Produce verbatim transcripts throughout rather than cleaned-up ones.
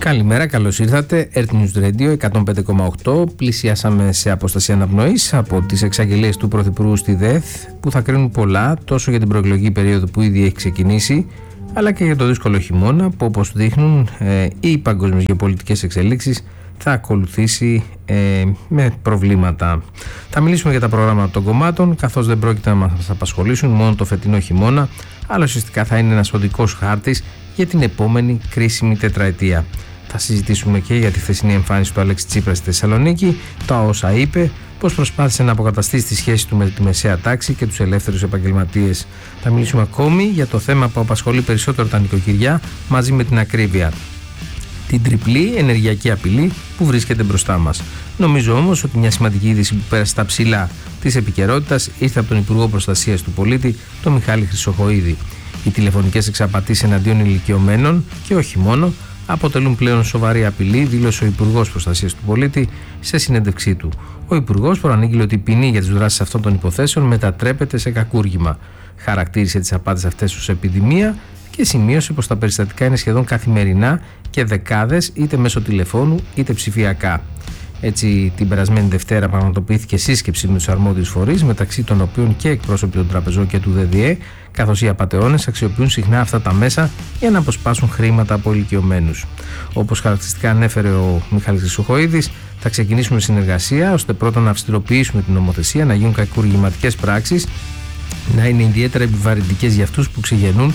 Καλημέρα, καλώς ήρθατε. Earth News Radio εκατόν πέντε κόμμα οκτώ. Πλησιάσαμε σε απόσταση αναπνοής από τις εξαγγελίες του Πρωθυπουργού στη ΔΕΘ, που θα κρίνουν πολλά τόσο για την προεκλογική περίοδο που ήδη έχει ξεκινήσει, αλλά και για το δύσκολο χειμώνα που, όπως δείχνουν ε, οι παγκόσμιες γεωπολιτικές εξελίξεις, θα ακολουθήσει ε, με προβλήματα. Θα μιλήσουμε για τα προγράμματα των κομμάτων, καθώς δεν πρόκειται να μας απασχολήσουν μόνο το φετινό χειμώνα, αλλά ουσιαστικά θα είναι ένας οδικός χάρτης για την επόμενη κρίσιμη τετραετία. Θα συζητήσουμε και για τη χθεσινή εμφάνιση του Αλέξη Τσίπρα στη Θεσσαλονίκη, τα όσα είπε, πώς προσπάθησε να αποκαταστήσει τη σχέση του με τη μεσαία τάξη και τους ελεύθερους επαγγελματίες. Θα μιλήσουμε ακόμη για το θέμα που απασχολεί περισσότερο τα νοικοκυριά, μαζί με την ακρίβεια. Την τριπλή ενεργειακή απειλή που βρίσκεται μπροστά μας. Νομίζω όμως ότι μια σημαντική είδηση που πέρασε στα ψηλά της επικαιρότητας ήρθε από τον Υπουργό Προστασίας του Πολίτη, τον Μιχάλη Χρυσοχοΐδη. Οι τηλεφωνικές εξαπατήσεις εναντίον ηλικιωμένων και όχι μόνο αποτελούν πλέον σοβαρή απειλή, δήλωσε ο Υπουργός Προστασίας του Πολίτη σε συνέντευξή του. Ο Υπουργός προανήγγειλε ότι η ποινή για τις δράσεις αυτών των υποθέσεων μετατρέπεται σε κακούργημα. Χαρακτήρισε τις απάτες αυτές ως επιδημία και σημείωσε πως τα περιστατικά είναι σχεδόν καθημερινά και δεκάδες, είτε μέσω τηλεφώνου είτε ψηφιακά. Έτσι, την περασμένη Δευτέρα πραγματοποιήθηκε σύσκεψη με τους αρμόδιους φορείς, μεταξύ των οποίων και εκπρόσωποι των τραπεζών και του ΔΔΕ, καθώς οι απατεώνες αξιοποιούν συχνά αυτά τα μέσα για να αποσπάσουν χρήματα από ηλικιωμένους. Όπως χαρακτηριστικά ανέφερε ο Μιχάλης Χρυσοχοΐδης, θα ξεκινήσουμε συνεργασία ώστε πρώτα να αυστηροποιήσουμε την νομοθεσία, να γίνουν κακουργηματικές πράξεις, να είναι ιδιαίτερα επιβαρυντικές για αυτούς που ξεγελούν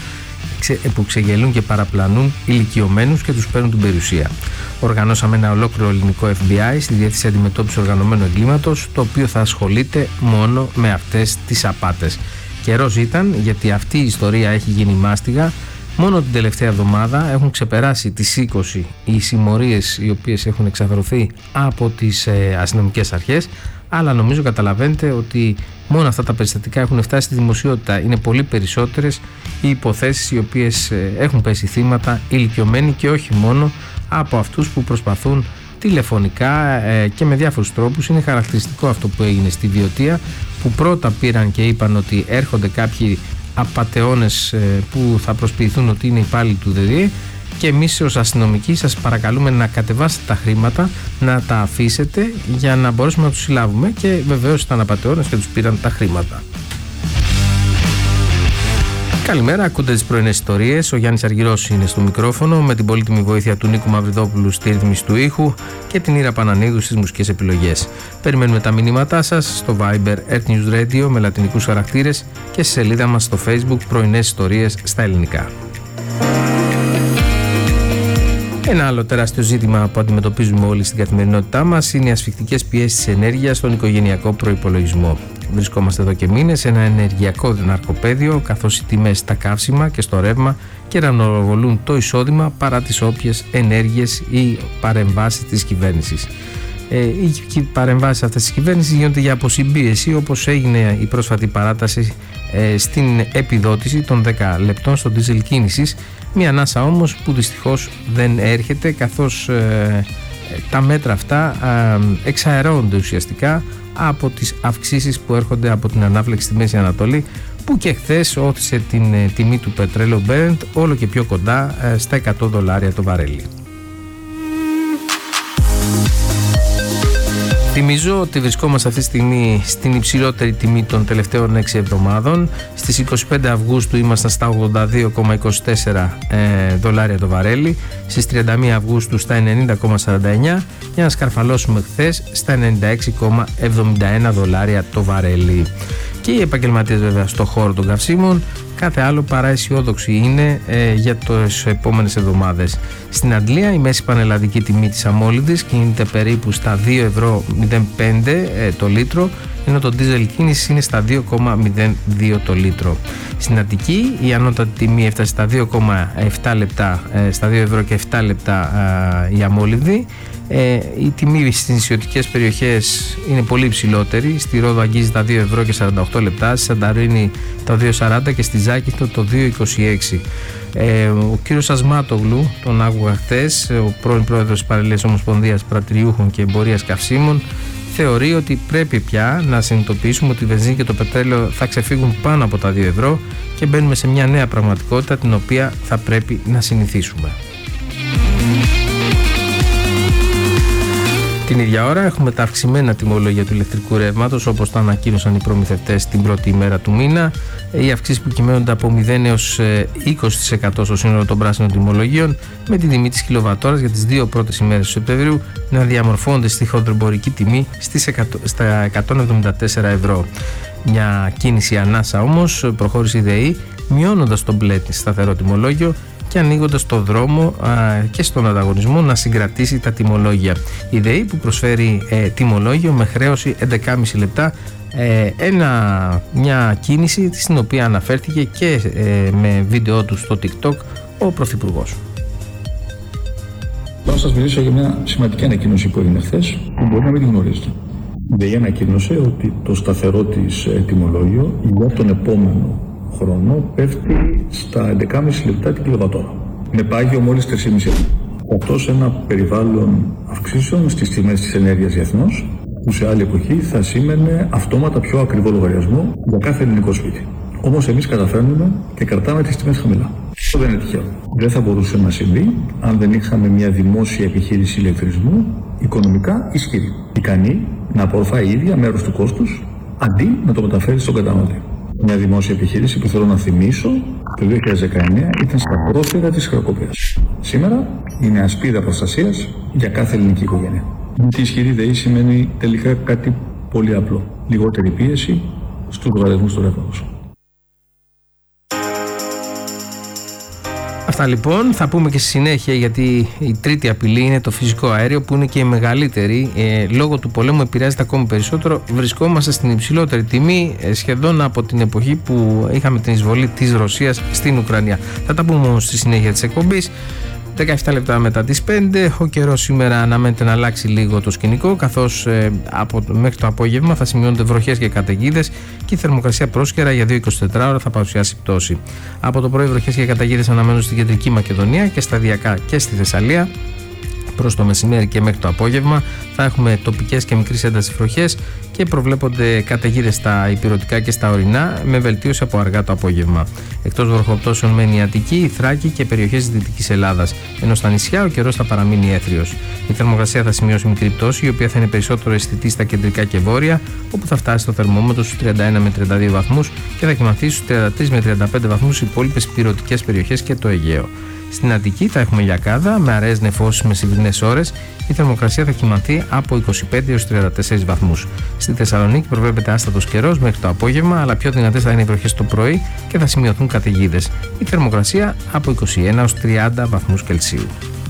που ξεγελούν και παραπλανούν ηλικιωμένους και τους παίρνουν την περιουσία. Οργανώσαμε ένα ολόκληρο ελληνικό εφ μπι άι στη Διεύθυνση Αντιμετώπισης Οργανωμένου Εγκλήματος, το οποίο θα ασχολείται μόνο με αυτές τις απάτες. Καιρός ήταν, γιατί αυτή η ιστορία έχει γίνει μάστιγα. Μόνο την τελευταία εβδομάδα έχουν ξεπεράσει τις είκοσι οι συμμορίες οι οποίες έχουν εξαδρωθεί από τις ε, αστυνομικές αρχές, αλλά νομίζω καταλαβαίνετε ότι μόνο αυτά τα περιστατικά έχουν φτάσει στη δημοσιότητα. Είναι πολύ περισσότερες οι υποθέσεις οι οποίες έχουν πέσει θύματα ηλικιωμένοι και όχι μόνο από αυτούς που προσπαθούν τηλεφωνικά ε, και με διάφορους τρόπους. Είναι χαρακτηριστικό αυτό που έγινε στη Βιωτία, που πρώτα πήραν και είπαν ότι έρχονται κάποιοι απατεώνες ε, που θα προσποιηθούν ότι είναι υπάλληλοι του ΔΔΕ, και εμείς ως αστυνομικοί σας παρακαλούμε να κατεβάσετε τα χρήματα, να τα αφήσετε για να μπορέσουμε να τους συλλάβουμε, και βεβαίως ήταν απατεώνες και τους πήραν τα χρήματα. Καλημέρα, ακούτε τις πρωινές ιστορίες. Ο Γιάννης Αργυρός είναι στο μικρόφωνο, με την πολύτιμη βοήθεια του Νίκου Μαυριδόπουλου στη ρύθμιση του ήχου και την Ήρα Πανανίδου στις μουσικές επιλογές. Περιμένουμε τα μηνύματά σας στο Viber Earth News Radio με λατινικούς χαρακτήρες και στη σελίδα μας στο Facebook πρωινές ιστορίες στα ελληνικά. Ένα άλλο τεράστιο ζήτημα που αντιμετωπίζουμε όλοι στην καθημερινότητά μας είναι οι ασφικτικές πιέσεις της ενέργειας στον οικογενειακό προϋπολογισμό. Βρισκόμαστε εδώ και μήνες σε ένα ενεργειακό ναρκοπαίδιο, καθώς οι τιμές στα καύσιμα και στο ρεύμα κεραυνοβολούν το εισόδημα παρά τις όποιες ενέργειες ή παρεμβάσεις της κυβέρνησης. Ε, οι παρεμβάσεις αυτές της κυβέρνησης γίνονται για αποσυμπίεση, όπως έγινε η πρόσφατη παράταση ε, στην επιδότηση των δέκα λεπτών στο ντίζελ κίνησης. Μια ανάσα όμως που δυστυχώς δεν έρχεται, καθώς ε, τα μέτρα αυτά ε, εξαερώνονται ουσιαστικά από τις αυξήσεις που έρχονται από την ανάφλεξη στη Μέση Ανατολή, που και χθες όθησε την ε, τιμή του πετρέλαιου Brent όλο και πιο κοντά ε, στα εκατό δολάρια το βαρέλι. Θυμίζω ότι βρισκόμαστε αυτή τη στιγμή στην υψηλότερη τιμή των τελευταίων έξι εβδομάδων. Στις είκοσι πέντε Αυγούστου ήμασταν στα ογδόντα δύο κόμμα είκοσι τέσσερα ε, δολάρια το βαρέλι, στις τριάντα μία Αυγούστου στα ενενήντα κόμμα σαράντα εννιά, για να σκαρφαλώσουμε χθες στα ενενήντα έξι κόμμα εβδομήντα ένα δολάρια το βαρέλι. Και οι επαγγελματίες βέβαια στο χώρο των καυσίμων κάθε άλλο παρά αισιόδοξοι είναι ε, για τις επόμενες εβδομάδες. Στην Αντλία η μέση πανελλαδική τιμή της αμόλυντης κινείται περίπου στα δύο ευρώ μηδέν πέντε ε, το λίτρο, ενώ το ντίζελ κίνηση είναι στα δύο κόμμα μηδέν δύο το λίτρο. Στην Αττική η ανώτατη τιμή έφτασε στα δύο κόμμα επτά λεπτά, ε, στα δύο ευρώ και επτά λεπτά ε, η αμόλυδη. Ε, η τιμή στις νησιωτικές περιοχές είναι πολύ υψηλότερη. Στη Ρόδο αγγίζει τα δύο ευρώ και σαράντα οκτώ λεπτά, στη Σανταρίνη τα δύο σαράντα και στη Ζάκηθο το δύο είκοσι έξι. Ε, ο κύριος Ασμάτογλου, τον άκουγα χθες, ο πρώην πρόεδρος της Παραλληλής Ομοσπονδίας Πρατηριούχων και Εμπορίας Καυσίμων, θεωρεί ότι πρέπει πια να συνειδητοποιήσουμε ότι η βενζίνη και το πετρέλαιο θα ξεφύγουν πάνω από τα δύο ευρώ και μπαίνουμε σε μια νέα πραγματικότητα την οποία θα πρέπει να συνηθίσουμε. Την ίδια ώρα έχουμε τα αυξημένα τιμολόγια του ηλεκτρικού ρεύματος, όπως τα ανακοίνωσαν οι προμηθευτές την πρώτη ημέρα του μήνα. Οι αυξήσεις που κυμαίνονται από μηδέν έως είκοσι τοις εκατό στο σύνολο των πράσινων τιμολογίων, με την τιμή της κιλοβατόρας για τις δύο πρώτες ημέρες του Σεπτεμβρίου να διαμορφώνονται στη χοντροεμπορική τιμή στις εκατό, στα εκατόν εβδομήντα τέσσερα ευρώ. Μια κίνηση ανάσα όμως προχώρησε η ΔΕΗ, μειώνοντας το μπλε σταθερό τιμολόγιο και ανοίγοντας το δρόμο α, και στον ανταγωνισμό να συγκρατήσει τα τιμολόγια. Η ΔΕΗ που προσφέρει ε, τιμολόγιο με χρέωση έντεκα κόμμα πέντε λεπτά, ε, ένα, μια κίνηση στην οποία αναφέρθηκε και ε, με βίντεο του στο TikTok ο Πρωθυπουργός. Θα σας μιλήσω για μια σημαντική ανακοίνωση που έγινε χθες, που μπορεί να μην την γνωρίζετε. Η ΔΕΗ ανακοίνωσε ότι το σταθερό της ε, τιμολόγιο για τον επόμενο χρόνο πέφτει στα έντεκα κόμμα πέντε λεπτά την κιλοβατόρα. Με πάγιο μόλις τρία κόμμα πέντε. Αυτό σε ένα περιβάλλον αυξήσεων στις τιμές της ενέργειας διεθνώς, που σε άλλη εποχή θα σήμαινε αυτόματα πιο ακριβό λογαριασμό για κάθε ελληνικό σπίτι. Όμως εμείς καταφέρνουμε και κρατάμε τις τιμές χαμηλά. Αυτό δεν είναι τυχαίο. Δεν θα μπορούσε να συμβεί αν δεν είχαμε μια δημόσια επιχείρηση ηλεκτρισμού οικονομικά ισχυρή. Ικανή να απορροφάει η ίδια μέρος του κόστους αντί να το μεταφέρει στον καταναλωτή. Μια δημόσια επιχείρηση που θέλω να θυμίσω το δύο χιλιάδες δεκαεννέα ήταν στα πρόθυρα της χρεοκοπίας. Σήμερα είναι ασπίδα προστασίας για κάθε ελληνική οικογένεια. Η ισχυρή ΔΕΗ σημαίνει τελικά κάτι πολύ απλό. Λιγότερη πίεση στους λογαριασμούς του ρεύματος. Αυτά λοιπόν, θα πούμε και στη συνέχεια, γιατί η τρίτη απειλή είναι το φυσικό αέριο, που είναι και η μεγαλύτερη. Ε, λόγω του πολέμου επηρεάζεται ακόμη περισσότερο. Βρισκόμαστε στην υψηλότερη τιμή ε, σχεδόν από την εποχή που είχαμε την εισβολή της Ρωσίας στην Ουκρανία. Θα τα πούμε όμως στη συνέχεια της εκπομπής. δεκαεπτά λεπτά μετά τις πέντε, ο καιρός σήμερα αναμένεται να αλλάξει λίγο το σκηνικό, καθώς ε, από, μέχρι το απόγευμα θα σημειώνονται βροχές και καταιγίδες και η θερμοκρασία πρόσκαιρα για δύο με είκοσι τέσσερις ώρα θα παρουσιάσει πτώση. Από το πρωί βροχές και καταιγίδες αναμένονται στην κεντρική Μακεδονία και σταδιακά και στη Θεσσαλία. Προς το μεσημέρι και μέχρι το απόγευμα θα έχουμε τοπικές και μικρής έντασης βροχές και προβλέπονται καταιγίδες στα ηπειρωτικά και στα ορεινά, με βελτίωση από αργά το απόγευμα. Εκτός βροχοπτώσεων μένει η Αττική, η Θράκη και περιοχές της Δυτικής Ελλάδας, ενώ στα νησιά ο καιρός θα παραμείνει έθριος. Η θερμοκρασία θα σημειώσει μικρή πτώση, η οποία θα είναι περισσότερο αισθητή στα κεντρικά και βόρεια, όπου θα φτάσει το θερμόμετρο στους τριάντα ένα με τριάντα δύο βαθμούς και θα κοιμαθεί στους τριάντα τρεις με τριάντα πέντε βαθμούς στις υπόλοιπες ηπειρωτικές περιοχές και το Αιγαίο. Στην Αττική θα έχουμε λιακάδα με αραιές νεφώσεις μεσημβρινές ώρες. Η θερμοκρασία θα κυμανθεί από είκοσι πέντε έως τριάντα τέσσερα βαθμούς. Στη Θεσσαλονίκη προβλέπεται άστατος καιρός μέχρι το απόγευμα, αλλά πιο δυνατές θα είναι οι βροχές το πρωί και θα σημειωθούν καταιγίδες. Η θερμοκρασία από είκοσι ένα έως τριάντα βαθμούς Κελσίου.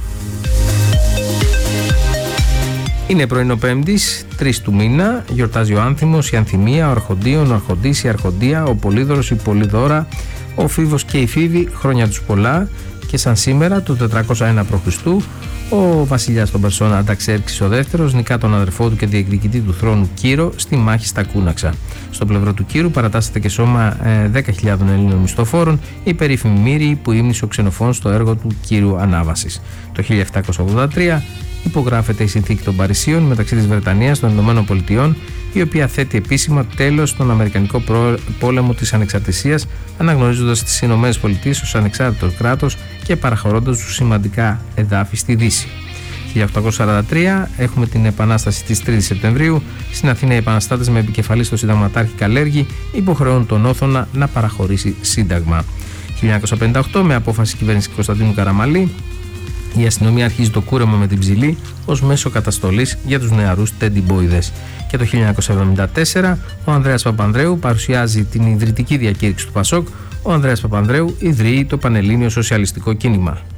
Είναι πρωινό Πέμπτης, τρεις του μήνα, γιορτάζει ο Άνθιμος, η Ανθιμία, ο Αρχοντίων, ο Αρχοντής, η Αρχοντία, ο Πολύδωρος, η Πολυδώρα, ο Φίβος και η Φίβη, χρόνια τους πολλά. Και σαν σήμερα, το τετρακόσια ένα π.Χ., ο βασιλιάς των Περσών Ανταξέρξης ο δεύτερος νικά τον αδερφό του και διεκδικητή του θρόνου Κύρο στη μάχη στα Κούναξα. Στο πλευρό του Κύρου παρατάσσεται και σώμα ε, δέκα χιλιάδων Ελλήνων μισθοφόρων, η περίφημη Μύρη που ύμνησε ο Ξενοφών στο έργο του Κύρου Ανάβασης. Το χίλια επτακόσια ογδόντα τρία υπογράφεται η Συνθήκη των Παρισίων μεταξύ της Βρετανίας των Ηνωμένων Πολιτειών, η οποία θέτει επίσημα τέλος στον Αμερικανικό πόλεμο της Ανεξαρτησίας, αναγνωρίζοντας τις Ηνωμένες Πολιτείες ως ανεξάρτητο κράτος και παραχωρώντας τους σημαντικά εδάφη στη Δύση. χίλια οκτακόσια σαράντα τρία έχουμε την Επανάσταση της τρίτης Σεπτεμβρίου. Στην Αθήνα οι επαναστάτες με επικεφαλή στο συνταγματάρχη Καλέργη υποχρεώνουν τον Όθωνα να παραχωρήσει σύνταγμα. χίλια εννιακόσια πενήντα οκτώ με απόφαση κυβέρνηση Κωνσταντίνου Καραμαλή, η αστυνομία αρχίζει το κούρεμα με την ψηλή ως μέσο καταστολής για τους νεαρούς τεντιμπόιδες. Και το χίλια εννιακόσια εβδομήντα τέσσερα ο Ανδρέας Παπανδρέου παρουσιάζει την ιδρυτική διακήρυξη του Πασόκ. Ο Ανδρέας Παπανδρέου ιδρύει το Πανελλήνιο Σοσιαλιστικό Κίνημα.